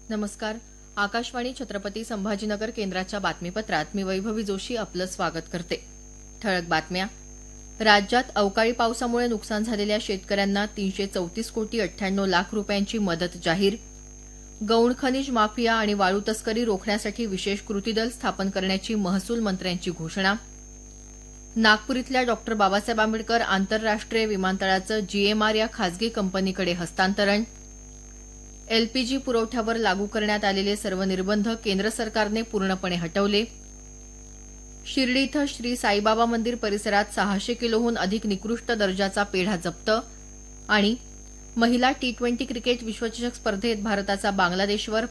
नमस्कार. आकाशवाणी छत्रपती संभाजीनगर केंद्राच्या बातमीपत्रात मी वैभवी जोशी आपलं स्वागत करते. ठळक बातम्या. राज्यात अवकाळी पावसामुळे नुकसान झालेल्या शेतकऱ्यांना 334 कोटी 98 लाख रुपयांची मदत जाहीर. गौण खनिज माफिया आणि वाळू तस्करी रोखण्यासाठी विशेष कृती दल स्थापन करण्याची महसूल मंत्र्यांची घोषणा. नागपूर इथल्या डॉ. बाबासाहेब आंबेडकर आंतरराष्ट्रीय विमानतळाचं जीएमआर या खासगी कंपनीकडे हस्तांतरण. एलपीजी पुरवठ्यावर लागू करण्यात आलेले सर्व निर्बंध केंद्र सरकारने पूर्णपणे हटवले. शिर्डी इथं श्री साईबाबा मंदिर परिसरात 600 किलोहून अधिक निकृष्ट दर्जाचा पेढा जप्त. आणि महिला T20 क्रिकेट विश्वचषक स्पर्धेत भारताचा बांगलादेशवर